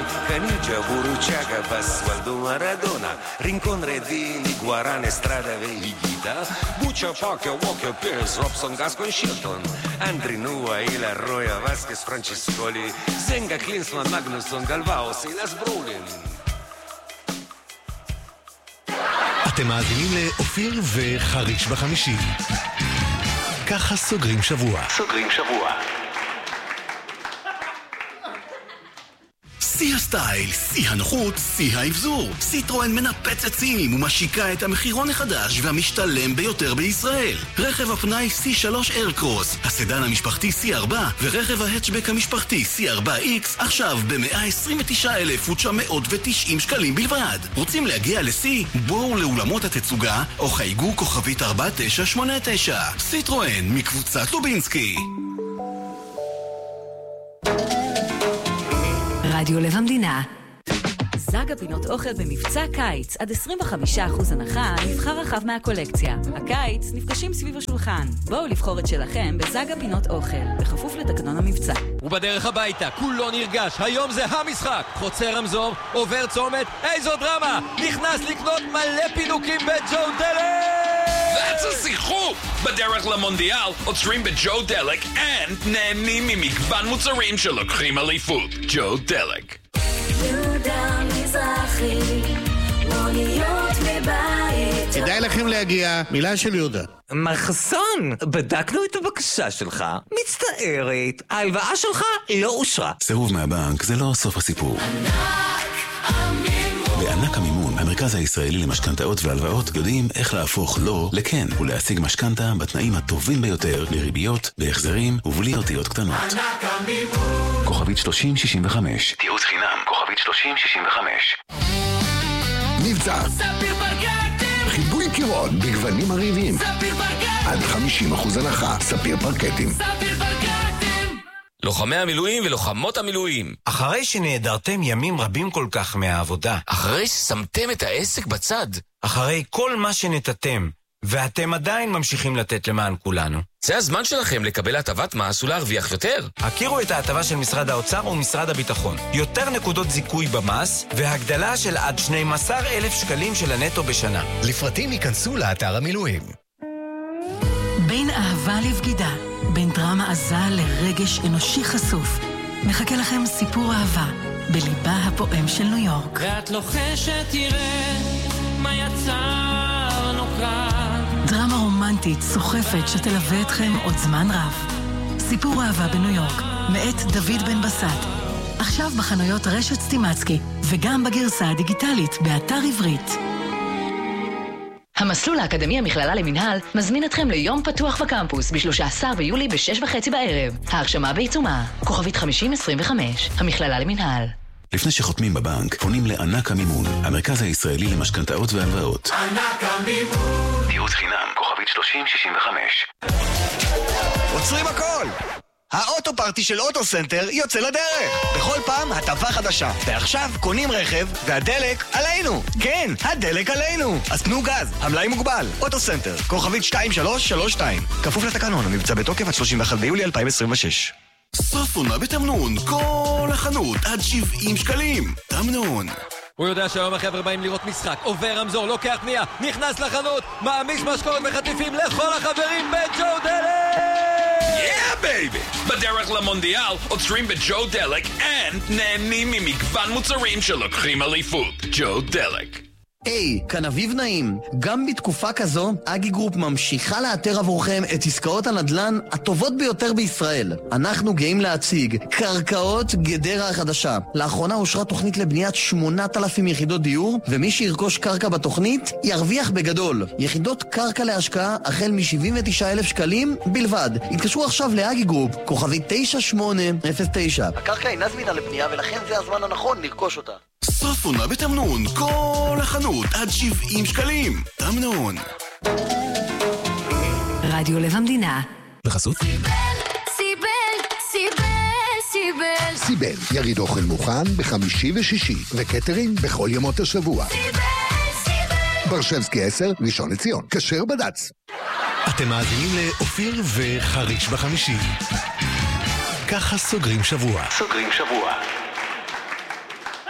Canigia, Buruciaga, Pasqualdo Maradona, Rincon, Redini, Guarane, Strada, Veigita, Buccia, Pacchia, Walker, Pierce, Robson, Gascon, Shilton, Andri, Nua, Ila, Roya, Vasquez, Franciscoli, Zenga, Klinsmann, Magnusson, Galvao, Silas Brolin. אתם מאזינים לאופיר וחריש בחמישי. ככה סוגרים שבוע. סוגרים שבוע. שיא הסטייל, שיא הנוחות, שיא האבזור. סיטרואן מנפצת שיאים ומשיקה את המחירון החדש והמשתלם ביותר בישראל. רכב הפנאי C3 Aircross, הסדן המשפחתי C4 ורכב ההטשבק המשפחתי C4X עכשיו ב-129,990 שקלים בלבד. רוצים להגיע לשיא? בואו לאולמות התצוגה או חייגו כוכבית 4989. סיטרואן מקבוצת לובינסקי. רדיו לב המדינה. זג הפינות אוכל במבצע קיץ, עד 25% הנחה, נבחר רחב מהקולקציה. הקיץ נפגשים סביב השולחן. בואו לבחור את שלכם בזג הפינות אוכל, בכפוף לתקנון המבצע. ובדרך הביתה, כולו נרגש, היום זה המשחק. חוצה רמזור, עובר צומת, איזו דרמה! נכנס לקנות מלא פינוקים בג'ו דלק! That's a שיחוק! בדרך למונדיאל עוצרים בג'ו דלק and נהנים ממגוון מוצרים שלוקחים אליפות. ג'ו דלק. יהודה מזרחי, מוניות מבית. כדאי לכם להגיע, מילה של יהודה. מר חסון, בדקנו את הבקשה שלך. מצטערת, ההלוואה שלך לא אושרה. סירוב מהבנק זה לא סוף הסיפור. בענק המימון, המרכז הישראלי למשכנתאות והלוואות, יודעים איך להפוך לא לכן ולהשיג משכנתה בתנאים הטובים ביותר, לריביות, בהחזרים ובלי אותיות קטנות. ענק המימון. כוכבית 3065. תיעוץ חינם, כוכבית 3065. מבצע ספיר פרקטים, חיבוי קירות בגוונים מרהיבים, ספיר פרקטים, עד 50% הנחה. ספיר פרקטים. ספיר פרקטים. לוחמי המילואים ולוחמות המילואים, אחרי שנעדרתם ימים רבים כל כך מהעבודה, אחרי ששמתם את העסק בצד, אחרי כל מה שנתתם ואתם עדיין ממשיכים לתת למען כולנו, זה הזמן שלכם לקבל הטבת מס ולהרוויח יותר. הכירו את ההטבה של משרד האוצר ומשרד הביטחון. יותר נקודות זיכוי במס והגדלה של עד 12,000 שקלים של הנטו בשנה. לפרטים ייכנסו לאתר המילואים. בין אהבה לבגידה, בין דרמה עזה לרגש אנושי חשוף. מחכה לכם סיפור אהבה בליבה הפועם של ניו יורק. ואת לוחשת תראה מה יצרנו כאן. דרמה רומנטית סוחפת שתלווה אתכם עוד זמן רב. סיפור אהבה בניו יורק, מאת דוד בן בסט. עכשיו בחנויות רשת סטימצקי, וגם בגרסה הדיגיטלית באתר עברית. המסלול האקדמי המכללה למנהל מזמין אתכם ליום פתוח בקמפוס ב-13 ביולי ב-6:30 בערב. ההרשמה בעיצומה, כוכבית 5025, המכללה למנהל. לפני שחותמים בבנק, פונים לענק המימון, המרכז הישראלי למשכנתאות והלוואות. ענק המימון. תיעוץ חינם, כוכבית 3065. עוצרים הכל! האוטו פארטי של אוטו סנטר יוצא לדרך. בכל פעם הטבה חדשה. ועכשיו קונים רכב והדלק עלינו. כן, הדלק עלינו. אז תנו גז, המלאי מוגבל. אוטו סנטר, כוכבית 2332. כפוף לתקנון, המבצע בתוקף עד 31 ביולי 2026. סוף עונה בתמנון, כל החנות עד 70 שקלים. תמנון. הוא יודע שהיום החבר'ה באים לראות משחק, עובר רמזור, לוקח פנייה, נכנס לחנות, מעמיש משקורת וחטיפים לכל החברים בג'ו דלק! Yeah, baby! בדרך למונדיאל עוצרים בג'ו דלק and נהנים ממגוון מוצרים שלוקחים אליפות. ג'ו דלק. היי, כאן אביב נעים. גם בתקופה כזו, אגי גרופ ממשיכה לאתר עבורכם את עסקאות הנדל"ן הטובות ביותר בישראל. אנחנו גאים להציג קרקעות גדרה החדשה. לאחרונה אושרה תוכנית לבניית 8,000 יחידות דיור, ומי שירכוש קרקע בתוכנית ירוויח בגדול. יחידות קרקע להשקעה החל מ-79,000 שקלים בלבד. התקשרו עכשיו לאגי גרופ, כוכבית 9809. הקרקע אינה זמינה לבנייה ולכן זה הזמן הנכון לרכוש אותה. סוף עונה בתמנון, כל החנות עד 70 שקלים. תמנון. רדיו לב המדינה. בחסות סיבל, יריד אוכל מוכן בחמישי ושישי, וקטרינג בכל ימות השבוע. ברשבסקי 10, ראשון לציון, כשר בדץ. אתם מאזינים לאופיר וחריש בחמישי. ככה סוגרים שבוע. סוגרים שבוע.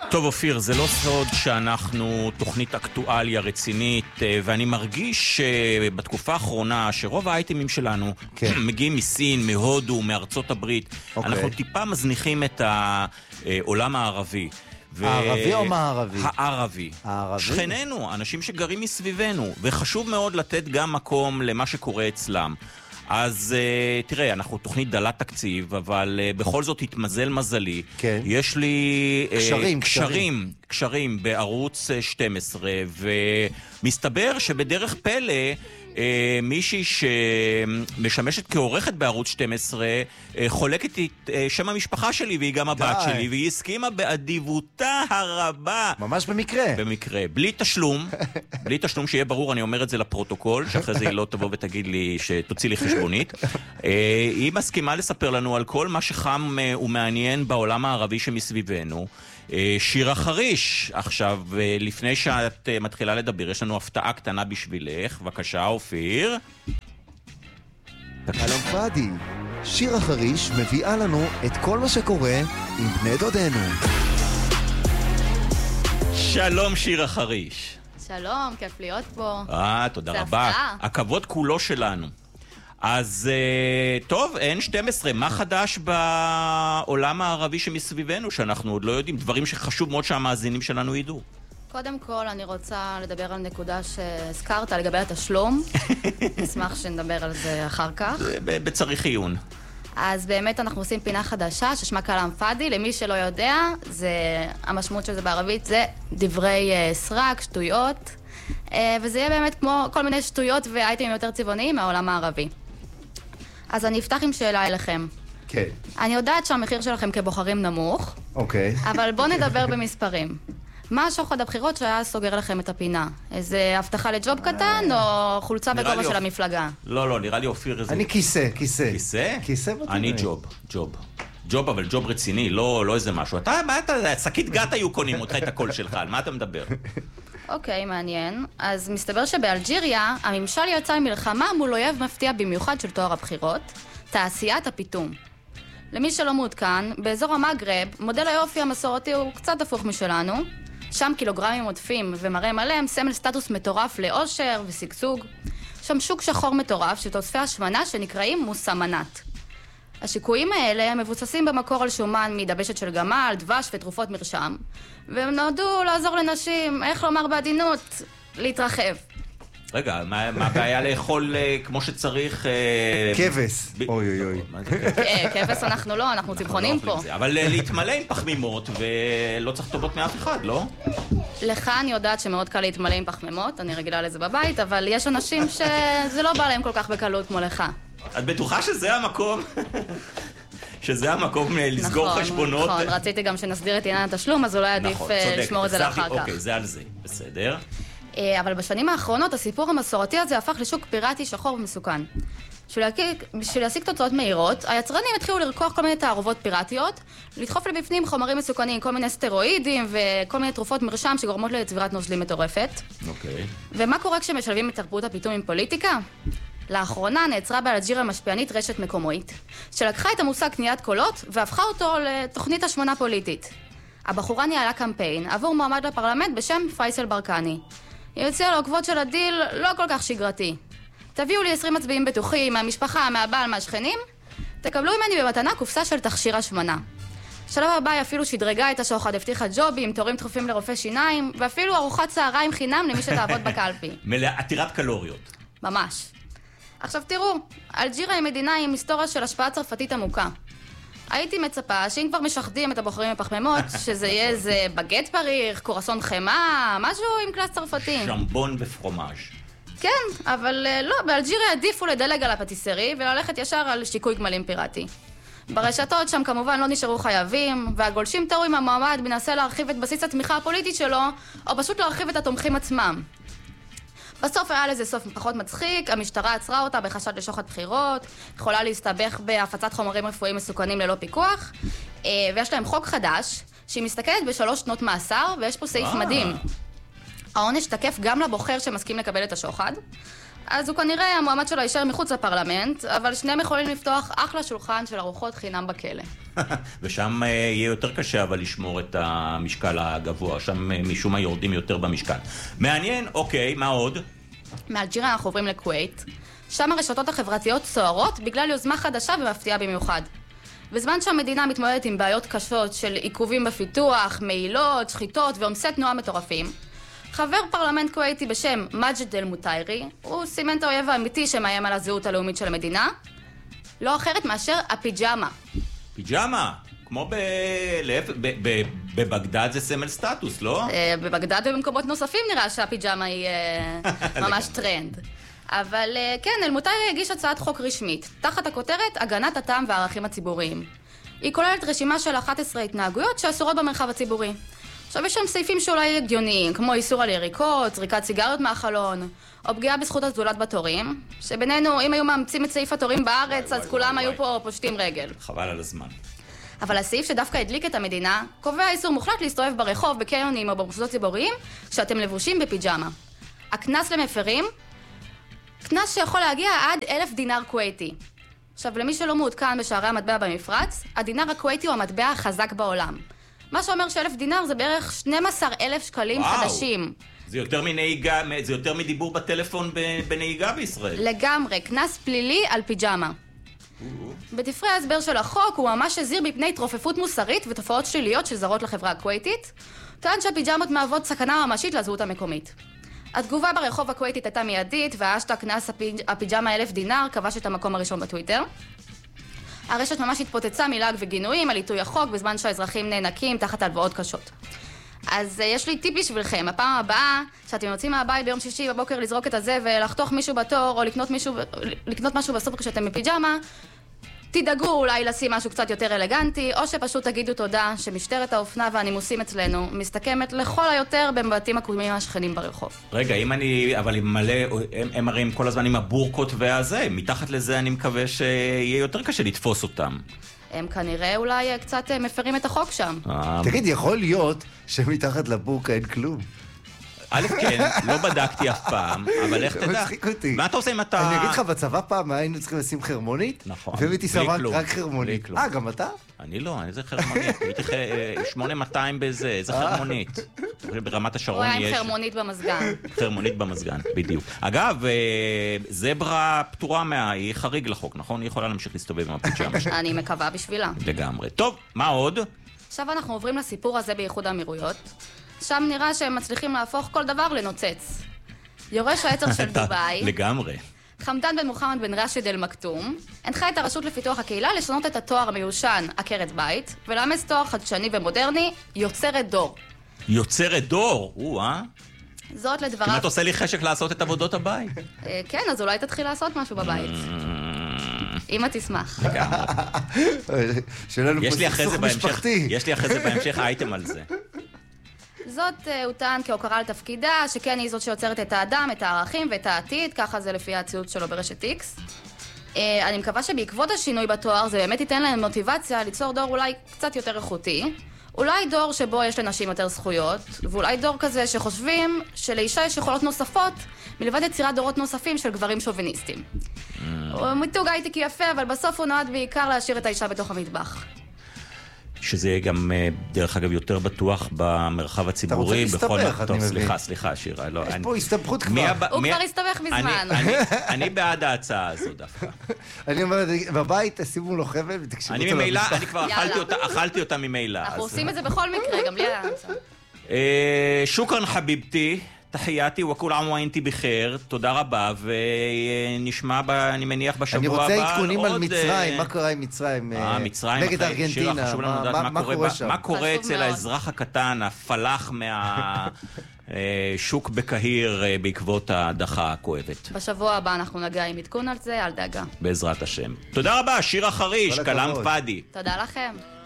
טוב אופיר, זה לא סוד שאנחנו תוכנית אקטואליה רצינית, ואני מרגיש בתקופה האחרונה שרוב האייטמים שלנו מגיעים מסין, מהודו, מארצות הברית. אנחנו טיפה מזניחים את העולם הערבי. הערבי או מערבי? הערבי. שכנינו, אנשים שגרים מסביבנו, וחשוב מאוד לתת גם מקום למה שקורה אצלם. אז תראה, אנחנו תוכנית דלת תקציב, אבל בכל זאת התמזל מזלי. כן. יש לי קשרים בערוץ 12, ומסתבר שבדרך פלא מישהי שמשמשת כעורכת בערוץ 12 חולקת את שם המשפחה שלי, והיא גם הבת שלי, והיא הסכימה באדיבותה הרבה. ממש במקרה. במקרה. בלי תשלום, בלי תשלום, שיהיה ברור, אני אומר את זה לפרוטוקול, שאחרי זה היא לא תבוא ותגיד לי שתוציא לי חשבונית. היא מסכימה לספר לנו על כל מה שחם ומעניין בעולם הערבי שמסביבנו. שירה חריש, עכשיו, לפני שאת מתחילה לדבר, יש לנו הפתעה קטנה בשבילך. בבקשה, אופיר. שלום פאדי, שירה חריש מביאה לנו את כל מה שקורה עם בני דודנו. שלום שירה חריש. שלום, כיף להיות פה. תודה רבה. הכבוד כולו שלנו. אז טוב, N12, מה חדש בעולם הערבי שמסביבנו שאנחנו עוד לא יודעים? דברים שחשוב מאוד שהמאזינים שלנו ידעו. קודם כל, אני רוצה לדבר על נקודה שהזכרת לגבי התשלום. נשמח שנדבר על זה אחר כך. בצריך עיון. אז באמת אנחנו עושים פינה חדשה ששמה כלאם פאדי. למי שלא יודע, המשמעות של זה בערבית זה דברי סרק, שטויות. וזה יהיה באמת כמו כל מיני שטויות ואייטמים יותר צבעוניים מהעולם הערבי. אז אני אפתח עם שאלה אליכם. כן. אני יודעת שהמחיר שלכם כבוחרים נמוך. אוקיי. אבל בואו נדבר במספרים. מה השוחד הבחירות שהיה סוגר לכם את הפינה? איזה הבטחה לג'וב קטן או חולצה בגובה של המפלגה? לא, נראה לי אופיר איזה... אני כיסא. כיסא? כיסא? אני ג'וב, אבל ג'וב רציני, לא איזה משהו. מה אתה, שקית גת היו קונים אותך את הקול שלך, על מה אתה מדבר? אוקיי, מעניין. אז מסתבר שבאלג'יריה הממשל יצא ממלחמה מול אויב מפתיע במיוחד של טוהר הבחירות, תעשיית הפיתום. למי שלא מעודכן, באזור המגרב, מודל היופי המסורתי הוא קצת הפוך משלנו. שם קילוגרמים עודפים ומראה מלא הם סמל סטטוס מטורף לאושר ושגשוג. שם שוק שחור מטורף של תוספי השמנה שנקראים מוסמנת. השיקויים האלה מבוססים במקור על שומן מדבשת של גמל, דבש ותרופות מרשם, והם נועדו לעזור לנשים, איך לומר בעדינות, להתרחב. רגע, מה הבעיה לאכול כמו שצריך? כבש. אוי. כבש אנחנו לא, אנחנו צמחונים פה. אבל להתמלא עם פחמימות, ולא צריך טובות מאף אחד, לא? לך אני יודעת שמאוד קל להתמלא עם פחמימות, אני רגילה לזה בבית, אבל יש אנשים שזה לא בא להם כל כך בקלות כמו לך. את בטוחה שזה המקום? שזה המקום לסגור חשבונות? נכון, רציתי גם שנסדיר את עניין התשלום, אז אולי עדיף לשמור את זה לאחר כך. אוקיי, זה על זה, בסדר. אבל בשנים האחרונות הסיפור המסורתי הזה הפך לשוק פיראטי שחור ומסוכן. בשביל להשיג תוצאות מהירות, היצרנים התחילו לרקוח כל מיני תערובות פיראטיות, לדחוף לבפנים חומרים מסוכנים, כל מיני סטרואידים וכל מיני תרופות מרשם שגורמות לצבירת נוזלים מטורפת. אוקיי. ומה קורה כשמשלבים את תרבות הפיתום עם פוליטיקה? לאחרונה נעצרה באלג'יריה משפיענית רשת מקומית, שלקחה את המושג קניית קולות והפכה אותו לתוכנית השמנה פוליטית. הבחורה ניהלה קמפיין עבור מועמד לפרלמנט בשם פייסל ברקני. היא הציעה לו כבוד של הדיל לא כל כך שגרתי. תביאו לי 20 מצביעים בטוחים מהמשפחה, מהבעל, מהשכנים, תקבלו ממני במתנה קופסה של תכשיר השמנה. שלב הבא היא אפילו שדרגה את השוחד, הבטיחה ג'ובים, תורים דחופים לרופא שיניים, ואפילו ארוחת צהריים חינם למי שתעבוד בקלפי. עתירת קלוריות. ממש. עכשיו תראו, אלג'יריה היא מדינה עם היסטוריה של השפעה צרפתית עמוקה. הייתי מצפה שאם כבר משחדים את הבוחרים בפחמימות, שזה יהיה איזה בגט פריך, קורסון חמה, משהו עם קלאס צרפתי. שמבון ופרומאז'. כן, אבל לא, באלג'יריה עדיפו לדלג על הפטיסרי וללכת ישר על שיקוי גמלים פיראטי. ברשתות שם כמובן לא נשארו חייבים, והגולשים תראו אם המועמד מנסה להרחיב את בסיס התמיכה הפוליטית שלו, או פשוט להרחיב את התומכים עצמם. בסוף היה לזה סוף פחות מצחיק, המשטרה עצרה אותה בחשד לשוחד בחירות, יכולה להסתבך בהפצת חומרים רפואיים מסוכנים ללא פיקוח, ויש להם חוק חדש, שהיא מסתכלת ב3 שנות מאסר, ויש פה סעיף מדהים. העונש תקף גם לבוחר שמסכים לקבל את השוחד, אז הוא כנראה, המועמד שלו יישאר מחוץ לפרלמנט, אבל שניהם יכולים לפתוח אחלה שולחן של ארוחות חינם בכלא. ושם יהיה יותר קשה אבל לשמור את המשקל הגבוה, שם משום מה יורדים יותר במשקל. מעניין, אוקיי, מה עוד? מאלג'יריה אנחנו עוברים לכווית. שם הרשתות החברתיות סוערות בגלל יוזמה חדשה ומפתיעה במיוחד. בזמן שהמדינה מתמודדת עם בעיות קשות של עיכובים בפיתוח, מעילות, שחיטות ועומסי תנועה מטורפים, חבר פרלמנט כוויתי בשם מג'ד אל-מוטיירי, הוא סימן את האויב האמיתי שמאיים על הזהות הלאומית של המדינה, לא אחרת מאשר הפיג'מה. פיג'מה? כמו בבגדד זה סמל סטטוס, לא? בבגדד ובמקומות נוספים נראה שהפיג'מה היא ממש טרנד. אבל כן, אל-מוטיירי הגיש הצעת חוק רשמית, תחת הכותרת הגנת הטעם והערכים הציבוריים. היא כוללת רשימה של 11 התנהגויות שאסורות במרחב הציבורי. עכשיו יש שם סעיפים שאולי הגיוניים, כמו איסור על יריקות, זריקת סיגריות מהחלון, או פגיעה בזכות הזולת בתורים, שבינינו, אם היו מאמצים את סעיף התורים בארץ, אז כולם היו פה פושטים רגל. חבל על הזמן. אבל הסעיף שדווקא הדליק את המדינה, קובע איסור מוחלט להסתובב ברחוב, בקניונים או במוסדות ציבוריים, כשאתם לבושים בפיג'מה. הכנס למפרים, כנס שיכול להגיע עד 1,000 דינר כוויתי. עכשיו, למי שלא מעודכן בשערי המטבע במפרץ, הדינר הכוויתי הוא המטבע החזק בעולם. מה שאומר ש1,000 דינר זה בערך 12,000 שקלים חדשים. זה יותר מנהיגה, זה יותר מדיבור בטלפון בנהיגה בישראל. לגמרי, כנס פלילי על פיג'מה. בדפרי ההסבר של החוק הוא ממש הזהיר מפני התרופפות מוסרית ותופעות שליליות שזרות לחברה הכוויתית, טען שהפיג'מות מהוות סכנה ממשית לזהות המקומית. התגובה ברחוב הכוויתית הייתה מיידית, והאשטג כנס הפיג'מה 1,000 דינר כבש את המקום הראשון בטוויטר. הרשת ממש התפוצצה מלעג וגינויים על עיתוי החוק בזמן שהאזרחים נאנקים תחת הלוואות קשות. אז יש לי טיפ בשבילכם, הפעם הבאה שאתם יוצאים מהבית ביום שישי בבוקר לזרוק את הזבל, לחתוך מישהו בתור או לקנות משהו בסופר כשאתם בפיג'מה, תדאגו אולי לשים משהו קצת יותר אלגנטי, או שפשוט תגידו תודה שמשטרת האופנה והנימוסים אצלנו מסתכמת לכל היותר במבטים הקודמים השכנים ברחוב. רגע, אבל עם מלא, הם מראים כל הזמן עם הבורקות והזה, מתחת לזה אני מקווה שיהיה יותר קשה לתפוס אותם. הם כנראה אולי קצת מפרים את החוק שם. תגיד, יכול להיות שמתחת לבורקה אין כלום? א' כן, לא בדקתי אף פעם, אבל איך תדע? מצחיק אותי. מה אתה עושה אם אתה... אני אגיד לך, בצבא פעם היינו צריכים לשים חרמונית, נכון, והייתי שמה רק חרמונית. גם אתה? אני לא, איזה חרמונית. הייתי 8200 בזה, איזה חרמונית. ברמת השרון יש... או עם חרמונית במזגן. חרמונית במזגן, בדיוק. אגב, זברה פטורה היא חריג לחוק, נכון? היא יכולה להמשיך להסתובב עם הפיג'מה. אני מקווה בשבילה. לגמרי. טוב, מה עוד? עכשיו אנחנו עוברים לסיפור הזה באיחוד האמירויות. שם נראה שהם מצליחים להפוך כל דבר לנוצץ. יורש העצר של דובאי, לגמרי. חמדן בן מוחמד בן רשיד אל מקטום, הנחה את הרשות לפיתוח הקהילה לשנות את התואר המיושן עקרת בית, ולאמץ תואר חדשני ומודרני, יוצרת דור. יוצרת דור? זאת לדבריו... כמעט עושה לי חשק לעשות את עבודות הבית. כן, אז אולי תתחיל לעשות משהו בבית. אמא תשמח. יש לי אחרי זה בהמשך אייטם על זה. זאת הוא טען כהוקרה לתפקידה, שכן היא זאת שיוצרת את האדם, את הערכים ואת העתיד, ככה זה לפי הציוץ שלו ברשת איקס. אני מקווה שבעקבות השינוי בתואר זה באמת ייתן להם מוטיבציה ליצור דור אולי קצת יותר איכותי, אולי דור שבו יש לנשים יותר זכויות, ואולי דור כזה שחושבים שלאישה יש יכולות נוספות מלבד יצירת דורות נוספים של גברים שוביניסטים. הוא מיתוג הייטקי יפה, אבל בסוף הוא נועד בעיקר להשאיר את האישה בתוך המטבח. שזה יהיה גם, דרך אגב, יותר בטוח במרחב הציבורי. אתה רוצה להסתבך, אני מבין. סליחה, שירה. יש פה הסתבכות כבר. הוא כבר הסתבך מזמן. אני בעד ההצעה הזו דווקא. אני אומר, בבית תשימו לו חבל ותקשיבו אותו ממילא, אני כבר אכלתי אותה ממילא. אנחנו עושים את זה בכל מקרה, גם בלי ההצעה. שוקרן חביבתי. תחייתי וכול עם ואינתי בחיר, תודה רבה, ונשמע, אני מניח, בשבוע הבא. אני רוצה עדכונים על מצרים, מה קורה עם מצרים? נגד ארגנטינה, מה קורה שם? מה קורה אצל האזרח הקטן, הפלח מהשוק בקהיר בעקבות הדחה הכואבת? בשבוע הבא אנחנו נגע עם עדכון על זה, אל דאגה. בעזרת השם. תודה רבה, שירה חריש, כלאם פאדי. תודה לכם.